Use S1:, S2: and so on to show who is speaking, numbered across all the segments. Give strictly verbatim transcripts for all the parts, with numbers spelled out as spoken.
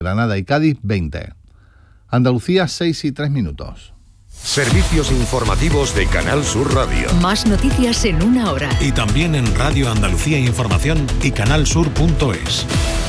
S1: Granada y Cádiz veinte. Andalucía seis y tres minutos.
S2: Servicios informativos de Canal Sur Radio.
S3: Más noticias en una hora.
S4: Y también en Radio Andalucía Información y canalsur punto es.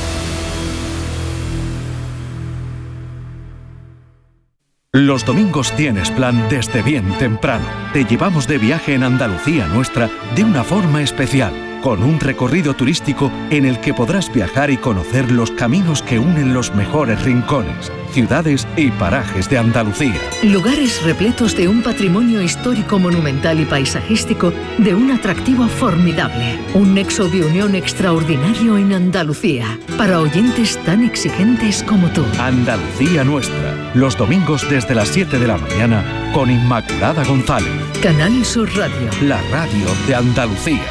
S5: Los domingos tienes plan desde bien temprano. Te llevamos de viaje en Andalucía nuestra de una forma especial, con un recorrido turístico en el que podrás viajar y conocer los caminos que unen los mejores rincones, ciudades y parajes de Andalucía.
S3: Lugares repletos de un patrimonio histórico, monumental y paisajístico de un atractivo formidable. Un nexo de unión extraordinario en Andalucía, para oyentes tan exigentes como tú.
S5: Andalucía nuestra, los domingos desde las siete de la mañana con Inmaculada González.
S3: Canal Sur Radio.
S5: La radio de Andalucía.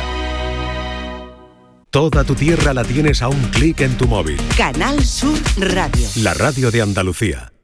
S4: Toda tu tierra la tienes a un clic en tu móvil.
S6: Canal Sur Radio.
S4: La radio de Andalucía.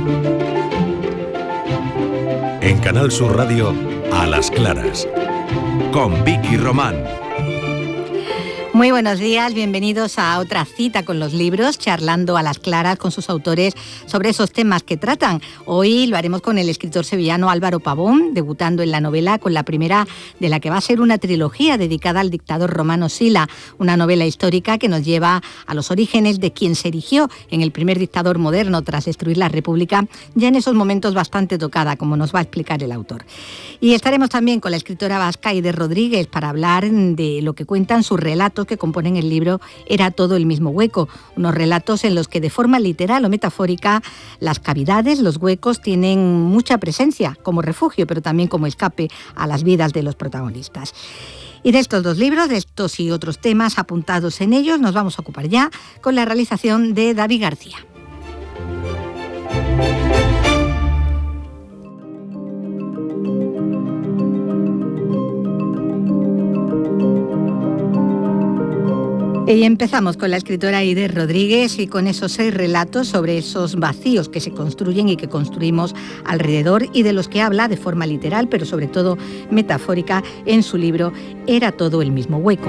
S4: En Canal Sur Radio, A las Claras. Con Vicky Román.
S7: Muy buenos días, bienvenidos a otra cita con los libros, charlando a las claras con sus autores sobre esos temas que tratan. Hoy lo haremos con el escritor sevillano Álvaro Pavón, debutando en la novela con la primera de la que va a ser una trilogía dedicada al dictador Romano Sila, una novela histórica que nos lleva a los orígenes de quien se erigió en el primer dictador moderno tras destruir la República, ya en esos momentos bastante tocada, como nos va a explicar el autor. Y estaremos también con la escritora vasca Aide Rodríguez para hablar de lo que cuentan sus relatos que componen el libro Era todo el mismo hueco, unos relatos en los que de forma literal o metafórica las cavidades, los huecos tienen mucha presencia como refugio, pero también como escape a las vidas de los protagonistas. Y de estos dos libros, de estos y otros temas apuntados en ellos, nos vamos a ocupar ya con la realización de David García. Y empezamos con la escritora Aide Rodríguez y con esos seis relatos sobre esos vacíos que se construyen y que construimos alrededor y de los que habla de forma literal, pero sobre todo metafórica, en su libro Era todo el mismo hueco.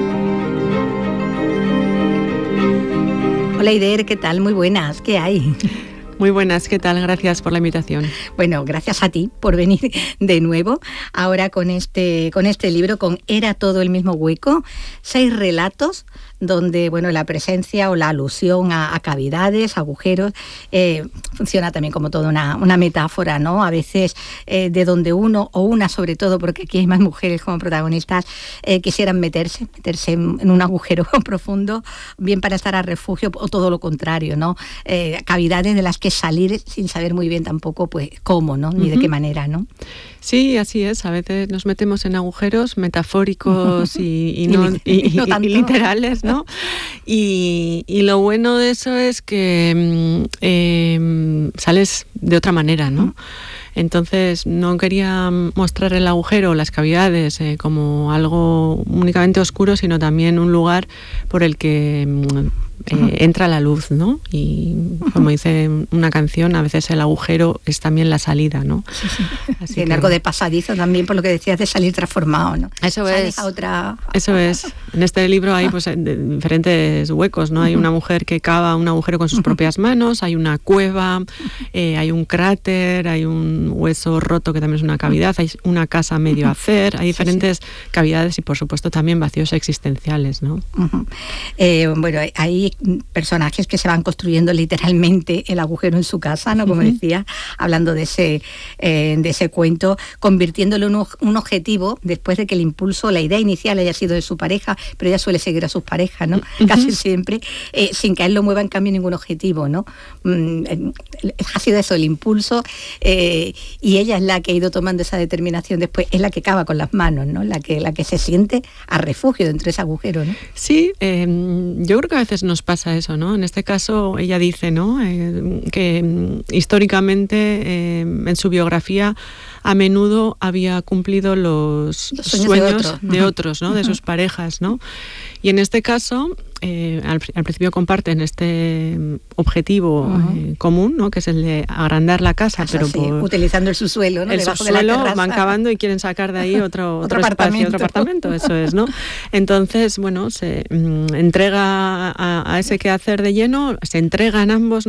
S7: Hola Aide, ¿qué tal? Muy buenas, ¿qué hay?
S8: Muy buenas, ¿qué tal? Gracias por la invitación.
S7: Bueno, gracias a ti por venir de nuevo, ahora con este, con este libro, con Era todo el mismo hueco, seis relatos donde bueno, la presencia o la alusión a, a cavidades, agujeros, eh, funciona también como toda una, una metáfora, ¿no? A veces eh, de donde uno, o una sobre todo, porque aquí hay más mujeres como protagonistas, eh, quisieran meterse, meterse en, en un agujero profundo, bien para estar a refugio, o todo lo contrario, ¿no? Eh, cavidades de las que salir sin saber muy bien tampoco pues cómo, ¿no? Ni uh-huh. de qué manera, ¿no?
S8: Sí, así es. A veces nos metemos en agujeros metafóricos y, y, no, y, y, no y, y literales, ¿no? Y, y lo bueno de eso es que eh, sales de otra manera, ¿no? Uh-huh. Entonces no quería mostrar el agujero, las cavidades, eh, como algo únicamente oscuro, sino también un lugar por el que eh, uh-huh. entra la luz, ¿no? Y como dice una canción, a veces el agujero es también la salida, ¿no?
S7: Sí, sí. Así Tiene que algo de pasadizo también, por lo que decías, de salir transformado, ¿no?
S8: Eso
S7: Sales
S8: es.
S7: A otra...
S8: Eso es. En este libro hay pues diferentes huecos, ¿no? Hay una mujer que cava un agujero con sus propias manos, hay una cueva, eh, hay un cráter, hay un hueso roto que también es una cavidad, hay una casa medio a hacer, hay diferentes sí, sí. cavidades y por supuesto también vacíos existenciales, ¿no?
S7: Uh-huh. Eh, bueno, hay personajes que se van construyendo literalmente el agujero en su casa, ¿no? Como uh-huh. decía, hablando de ese, eh, de ese cuento, convirtiéndolo en un, un objetivo después de que el impulso, la idea inicial haya sido de su pareja, pero ella suele seguir a sus parejas, ¿no? Uh-huh. Casi siempre, eh, sin que a él lo mueva en cambio ningún objetivo, ¿no? Mm, eh, ha sido eso, el impulso, eh, y ella es la que ha ido tomando esa determinación después, es la que cava con las manos, ¿no? La que, la que se siente a refugio dentro de ese agujero, ¿no?
S8: Sí, eh, yo creo que a veces nos pasa eso, ¿no? En este caso ella dice, ¿no? Eh, que históricamente eh, en su biografía a menudo había cumplido los, los sueños, sueños de, otro. de otros, ¿no? Uh-huh. De sus parejas, ¿no? Y en este caso, eh, al, al principio comparten este objetivo uh-huh. eh, común, ¿no? Que es el de agrandar la casa, casa pero
S7: sí,
S8: por,
S7: utilizando el subsuelo, ¿no?
S8: El
S7: Debajo
S8: subsuelo
S7: de la
S8: van cavando y quieren sacar de ahí otro,
S7: otro,
S8: otro espacio,
S7: apartamento.
S8: otro apartamento, eso es, ¿no? Entonces, bueno, se mm, entrega a, a ese quehacer de lleno, se entregan ambos,